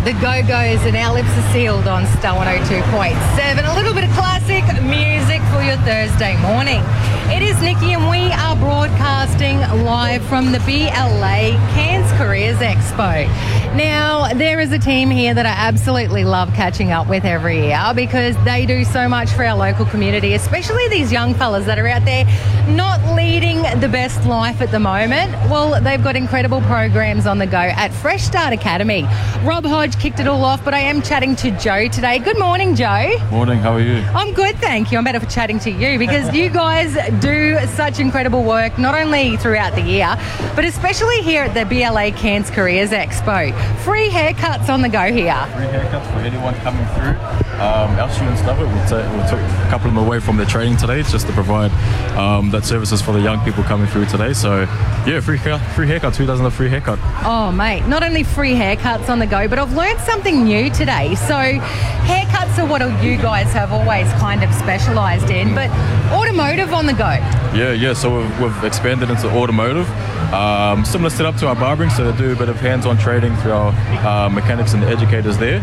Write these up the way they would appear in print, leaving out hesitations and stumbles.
The Go-Go's and our lips are sealed on Star 102.7. A little bit of classic music for your Thursday morning. It is Nikki and we are broadcasting live from the BLA Cairns Careers Expo. Now, there is a team here that I absolutely love catching up with every year because they do so much for our local community, especially these young fellas that are out there not leading the best life at the moment. Well, they've got incredible programs on the go at Fresh Start Academy. Rob Hodge kicked it all off, but I am chatting to Joe today. Good morning, Joe. Morning, how are you? I'm good, thank you. I'm better for chatting to you because you guys do such incredible work, not only throughout the year, but especially here at the BLA Cairns Careers Expo. Free haircuts on the go here. Free haircuts for anyone coming through. Our students love it. We took a couple of them away from their training today just to provide that services for the young people coming through today. So, yeah, free haircuts. Who doesn't have free haircut? Oh, mate, not only free haircuts on the go, but I've learned something new today. So, haircuts are what you guys have always kind of specialised in, but automotive on the go. Yeah. So we've expanded into automotive. Similar setup to our barbering, so they do a bit of hands-on training through our mechanics and educators there.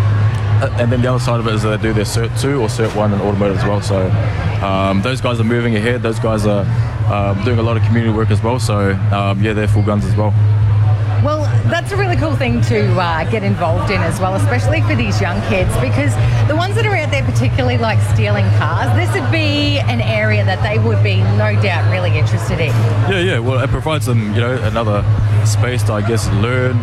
And then the other side of it is they do their Cert 2 or Cert 1 in automotive as well. So those guys are moving ahead. Those guys are doing a lot of community work as well. So yeah, they're full guns as well. Well, that's a really cool thing to get involved in as well, especially for these young kids, because the ones that are out there particularly like stealing cars, this would be an area that they would be no doubt really interested in. Yeah. Well, it provides them, another space to, I guess, learn,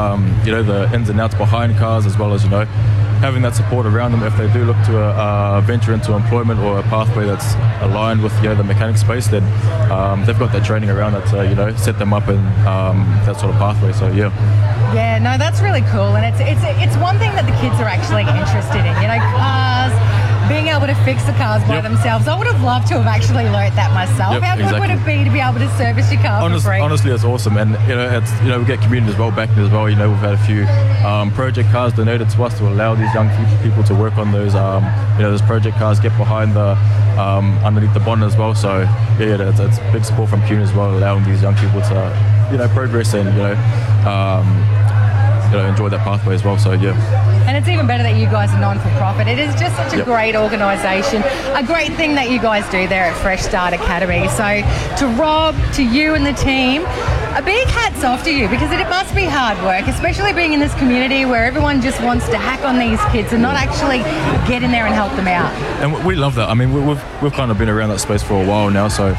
the ins and outs behind cars, as well as, having that support around them if they do look to venture into employment or a pathway that's aligned with the mechanic space. Then they've got that training around that to set them up in that sort of pathway. So yeah, no, that's really cool, and it's one thing that the kids are actually interested in. Cars, being able to fix the cars by themselves. I would have loved to have actually learnt that myself. How good would it be to be able to service your car for free? Honestly, it's awesome, and we get community as well backing as well. We've had a few project cars donated to us to allow these young people to work on those those project cars, get behind the underneath the bonnet as well. So it's big support from community as well, allowing these young people to progress and enjoy that pathway as well. So and it's even better that you guys are non-for-profit. It is just such a great organisation, a great thing that you guys do there at Fresh Start Academy. So to Rob, to you and the team, a big hats off to you, because it must be hard work, especially being in this community where everyone just wants to hack on these kids and not actually get in there and help them out. And we love that. I mean, we've kind of been around that space for a while now, so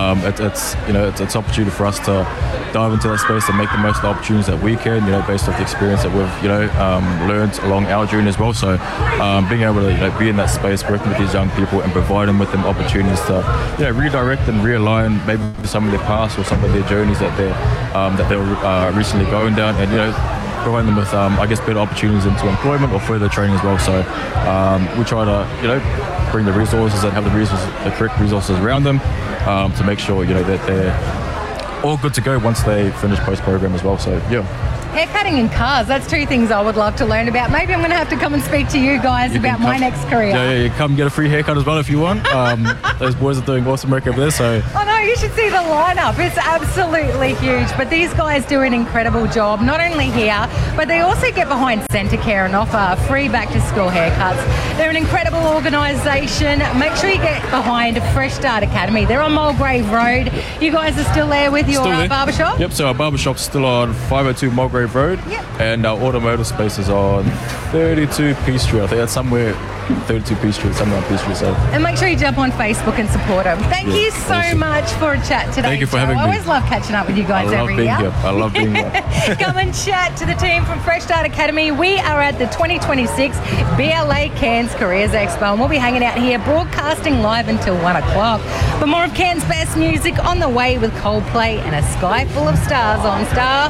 it's opportunity for us to dive into that space and make the most of the opportunities that we can, based off the experience that we've learned along our journey as well. So being able to be in that space, working with these young people and providing with them opportunities to redirect and realign maybe some of their past or some of their journeys that they're recently going down, and providing them with better opportunities into employment or further training as well. So we try to bring the resources and have the correct resources around them to make sure that they're all good to go once they finish post-program as well. So haircutting and cars, that's two things I would love to learn about. Maybe I'm going to have to come and speak to you guys about my next career. Yeah, come get a free haircut as well if you want. Those boys are doing awesome work over there. So I know, you should see the lineup. It's absolutely huge. But these guys do an incredible job, not only here, but they also get behind Centacare and offer free back-to-school haircuts. They're an incredible organisation. Make sure you get behind Fresh Start Academy. They're on Mulgrave Road. You guys are still there with your barbershop? Yep, so our barbershop's still on 502 Mulgrave Road. Yep. And our automotive space is on 32 Peachtree. I think that's somewhere 32 Peachtree, somewhere on Peachtree. So. And make sure you jump on Facebook and support them. Thank you so much for a chat today. Thank you for having me. I always love catching up with you guys every year. I love being here. Come and chat to the team from Fresh Start Academy. We are at the 2026 BLA Cairns Careers Expo, and we'll be hanging out here broadcasting live until 1 o'clock. But more of Cairns' best music on the way with Coldplay and A Sky Full of Stars on Star.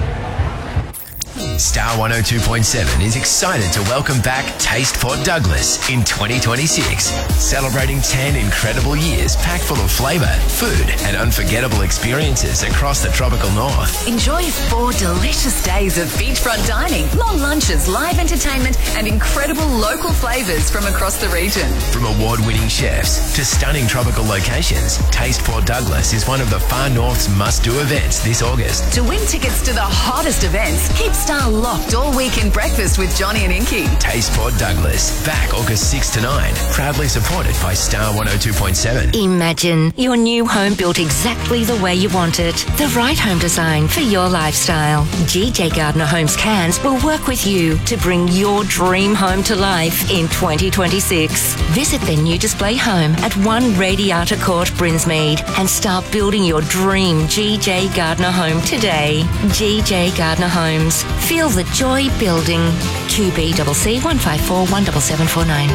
Star 102.7 is excited to welcome back Taste Port Douglas in 2026, celebrating 10 incredible years packed full of flavour, food and unforgettable experiences across the tropical north. Enjoy 4 delicious days of beachfront dining, long lunches, live entertainment and incredible local flavours from across the region. From award-winning chefs to stunning tropical locations, Taste Port Douglas is one of the Far North's must-do events this August. To win tickets to the hottest events, keep Star Our locked all weekend breakfast with Johnny and Inky. Taste Port Douglas, back August 6 to 9. Proudly supported by Star 102.7. Imagine your new home built exactly the way you want it. The right home design for your lifestyle. GJ Gardner Homes Cairns will work with you to bring your dream home to life in 2026. Visit their new display home at 1 Radiata Court, Brinsmead, and start building your dream GJ Gardner home today. GJ Gardner Homes. Feel the joy building. QBCC 154 17749.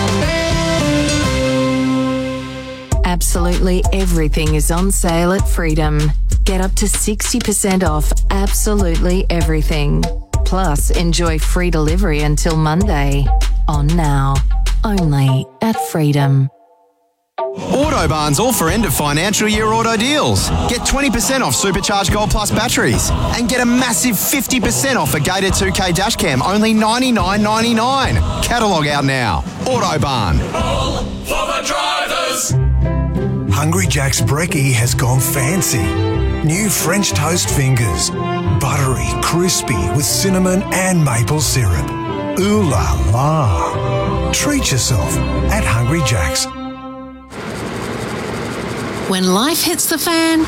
Absolutely everything is on sale at Freedom. Get up to 60% off absolutely everything. Plus, enjoy free delivery until Monday. On now. Only at Freedom. Autobarn's all for end of financial year auto deals. Get 20% off Supercharged Gold Plus batteries and get a massive 50% off a Gator 2K dashcam, only $99.99. Catalogue out now. Autobarn. All for the drivers. Hungry Jack's Brekkie has gone fancy. New French toast fingers. Buttery, crispy with cinnamon and maple syrup. Ooh la la. Treat yourself at Hungry Jack's. When life hits the fan,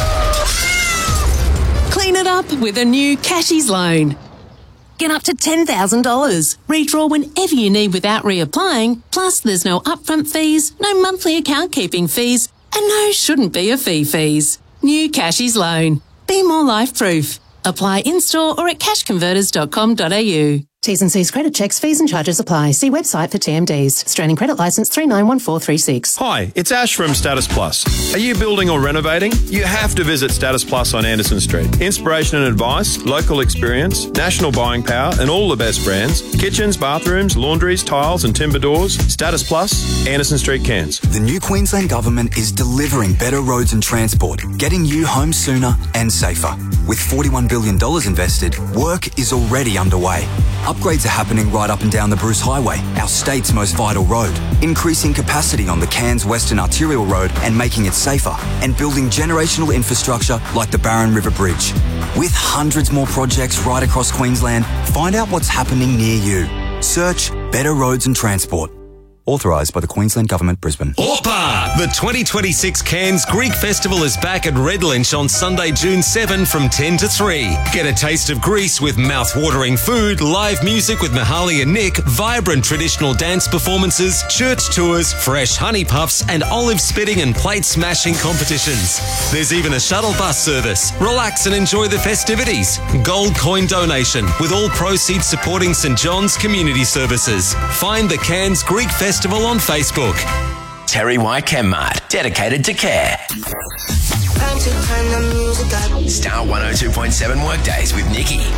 clean it up with a new Cashies loan. Get up to $10,000. Redraw whenever you need without reapplying. Plus, there's no upfront fees, no monthly account keeping fees, and no shouldn't be a fee fees. New Cashies loan. Be more life proof. Apply in-store or at cashconverters.com.au. T's and C's credit checks, fees and charges apply. See website for TMDs. Australian Credit Licence 391436. Hi, it's Ash from Status Plus. Are you building or renovating? You have to visit Status Plus on Anderson Street. Inspiration and advice, local experience, national buying power and all the best brands. Kitchens, bathrooms, laundries, tiles and timber doors. Status Plus, Anderson Street, Cairns. The new Queensland Government is delivering better roads and transport, getting you home sooner and safer. With $41 billion invested, work is already underway. Upgrades are happening right up and down the Bruce Highway, our state's most vital road, increasing capacity on the Cairns Western Arterial Road and making it safer, and building generational infrastructure like the Barron River Bridge. With hundreds more projects right across Queensland, find out what's happening near you. Search Better Roads and Transport. Authorised by the Queensland Government, Brisbane. Orpa! The 2026 Cairns Greek Festival is back at Red Lynch on Sunday, June 7 from 10 to 3. Get a taste of Greece with mouth-watering food, live music with Mihaly and Nick, vibrant traditional dance performances, church tours, fresh honey puffs, and olive spitting and plate smashing competitions. There's even a shuttle bus service. Relax and enjoy the festivities. Gold coin donation with all proceeds supporting St John's Community Services. Find the Cairns Greek Festival on Facebook. Terry White Chemmart, dedicated to care. Star 102.7 Workdays with Nikki.